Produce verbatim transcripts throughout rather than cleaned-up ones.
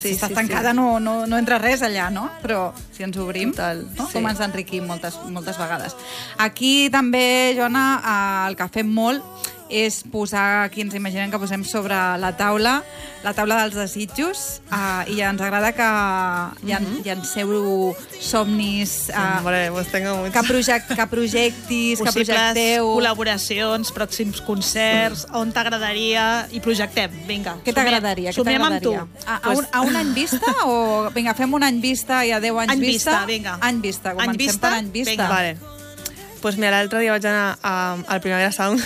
si estàs sí, tancada sí. no, no, no entra res allà, no? Però si ens obrim, Total, no? sí. Com ens enriquim moltes, moltes vegades. Aquí també, Joana, el que fem molt és posar, aquí ens imaginem que posem sobre la taula, la taula dels desitjos, uh, i ens agrada que llan Mhm. llanceu somnis, uh, Hombre, pues tengo mucho. que, project, que projectis, que Possibles projecteu... col·laboracions, pròxims concerts, on t'agradaria, i projectem, vinga. Què t'agradaria? Què Somiem amb tu. t'agradaria? A, a, un, a un any vista o... Vinga, fem un any vista i a deu anys Any vista? vista, vinga. Any vista, comencem Any vista? per any vista. Vinga. Vale. Pues mira, l'altre dia vaig anar a, al Primavera Sound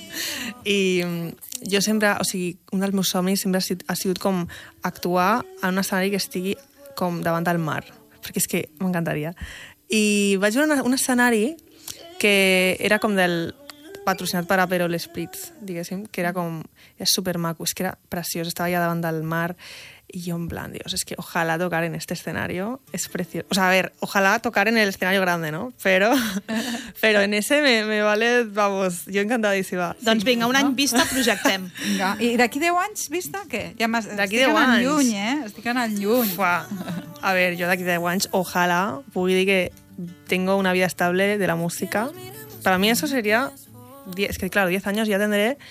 i jo sempre, o sigui, un dels meus somnis sempre ha sigut, ha sigut com actuar en un escenari que estigui com davant del mar, perquè és que m'encantaria. I vaig veure un escenari que era com del patrocinat per Aperol Spritz, diguéssim, que era com, era supermaco, és que era preciós, estava allà davant del mar. Y yo en plan, Dios, es que ojalá tocar en este escenario, es precioso. O sea, a ver, ojalá tocar en el escenario grande, ¿no? Pero, pero en ese me, me vale, vamos, yo encantadísima. Doncs vinga, un any vista projectem. Vinga. I d'aquí deu anys vista, què? Ja D'aquí estic deu anant anys. lluny, eh? Estic anant lluny. Fua. A ver, yo de aquí de anys, ojalá pugui dir que tengo una vida estable de la música. Para mí eso sería, diez, es que claro, diez años ya tendré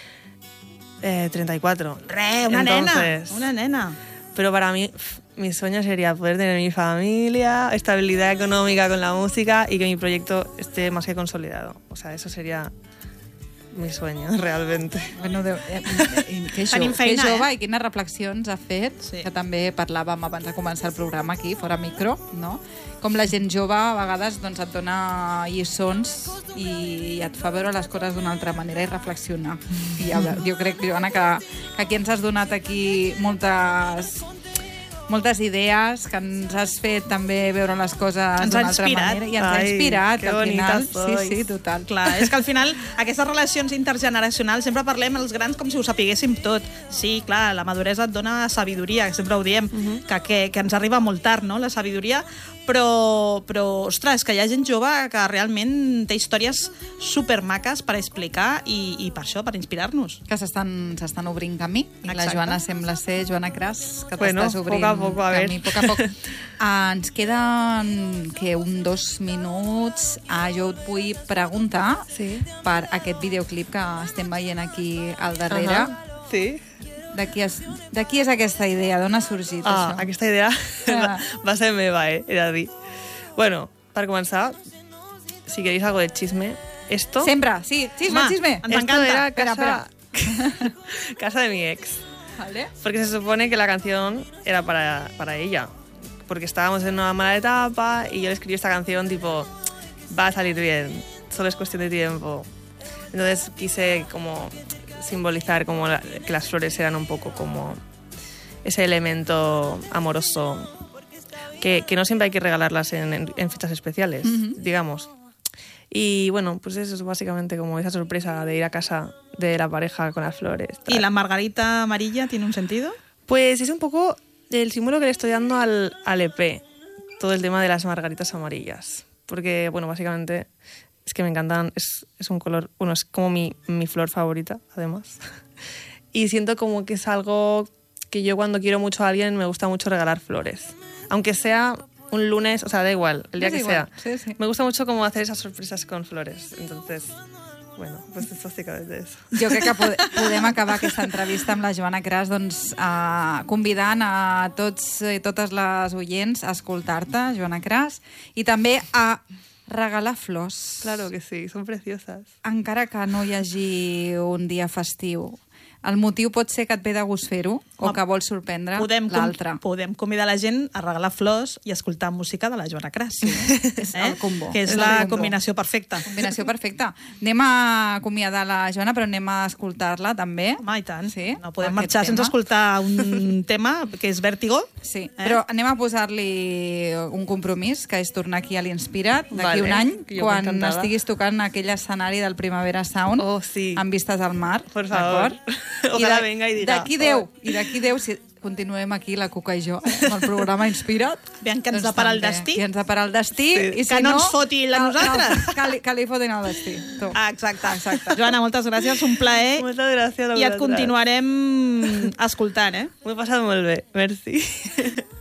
eh, treinta y cuatro. Re, una Entonces, nena, una nena. Pero para mí, pff, mi sueño sería poder tener mi familia, estabilidad económica con la música y que mi proyecto esté más que consolidado. O sea, eso sería mi sueño, realmente. Bueno, Déu, eh, eh, que, jo, Tenim feina, que jove eh? i quines reflexions ha fet, Sí. que també parlàvem abans de començar el programa aquí, fora micro, no? Com la gent jove a vegades doncs, et dona lliçons i et fa veure les coses d'una altra manera i reflexionar. I ja, jo crec, Joana, que, que aquí ens has donat aquí moltes moltes idees, que ens has fet també veure les coses Ens d'una ha altra inspirat. manera. I ens ha Ai, inspirat, que al bonita final. sois. Sí, sí, total. Clar, és que al final aquestes relacions intergeneracionals sempre parlem els grans com si ho sapiguéssim tot. Sí, clar, la maduresa et dona sabidoria, que sempre ho diem, uh -huh. que, que, que ens arriba molt tard, no?, la sabidoria, però, però, ostres, que hi ha gent jove que realment té històries supermaques per explicar i, i per això, per inspirar-nos. Que s'estan s'estan obrint camí. I la Exacte. Joana sembla ser, Joana Cras, que Bueno, t'estàs obrint poc a poc, a camí. ver. Poc a poc. Uh, ens queden que un dos minuts. Uh, jo et vull preguntar Sí. per aquest videoclip que estem veient aquí al darrere. Ajá. Sí. De qui és, de qui és aquesta idea? D'on ha sorgit Ah, això? aquesta idea Ah. va ser meva, eh? He de dir. Bueno, per començar, si queréis algo de chisme, esto... Sempre, sí, xisme, Home, xisme. ens Esto encanta. era Espera, casa... casa de mi ex. Vale. Porque se supone que la canción era para, para ella. Porque estábamos en una mala etapa y yo le escribí esta canción tipo, va a salir bien, solo es cuestión de tiempo. Entonces quise como simbolizar como la- que las flores eran un poco como ese elemento amoroso que, que no siempre hay que regalarlas en, en- en fechas especiales, Ujú. digamos. Y bueno, pues eso es básicamente como esa sorpresa de ir a casa de la pareja con las flores. ¿Y tal. la margarita amarilla tiene un sentido? Pues es un poco el símbolo que le estoy dando al, al E P, todo el tema de las margaritas amarillas. Porque, bueno, básicamente es que me encantan, es, es un color, bueno, es como mi, mi flor favorita, además. Y siento como que es algo que yo cuando quiero mucho a alguien me gusta mucho regalar flores. Aunque sea un lunes, o sea, da igual, el día Es que igual, sea. sí, sí. Me gusta mucho como hacer esas sorpresas con flores. Entonces, bueno, pues es básicamente eso. Jo crec que pod podem acabar aquesta entrevista amb la Joana Cras doncs, uh, convidant a tots i totes les oients a escoltar-te, Joana Cras, i també a regalar flors. Claro que sí, son preciosas. Encara que no hi hagi un dia festiu. El motiu pot ser que et ve de gust fer-ho o Home, que vols sorprendre Podem, com, l'altre. podem convidar la gent a regalar flors i escoltar música de la Joana Cras. És el combo. Que és, És el la combo. combinació perfecta. Combinació perfecta. Anem a acomiadar la Joana, però anem a escoltar-la també. Home, i tant. Sí, No podem aquest marxar sense tema. escoltar un tema que és Vértigo. Sí, Eh? però anem a posar-li un compromís, que és tornar aquí a l'Inspirat d'aquí Vale, un any, que jo quan m'encantava. estiguis tocant aquell escenari del Primavera Sound, Oh, sí. amb vistes al mar. Por favor. d'acord? Ojalá I venga y diga, D'aquí deu, oh. i d'aquí deu, si, continuem aquí, la Cuca i jo, amb el programa Inspira't. Aviam que ens Doncs depara el també, destí. Que ens depara el destí. Sí. I si Que no ens foti a nosaltres. No, que, li, que li fotin el destí. Tu. Ah, exacte, exacte. Joana, moltes gràcies, un plaer. Moltes gràcies a I et vosaltres. continuarem escoltant, eh? M'ho he passat molt bé, merci.